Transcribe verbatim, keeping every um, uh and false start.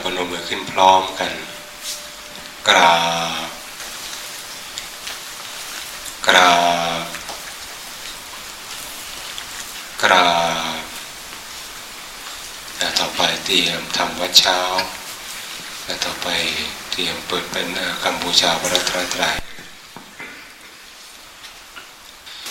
พนมมือขึ้นพร้อมกันกราบกราบกราบและต่อไปเตรียมทำวัดเช้าและต่อไปเตรียมเปิดเป็นคำบูชาพระรัตนตรัย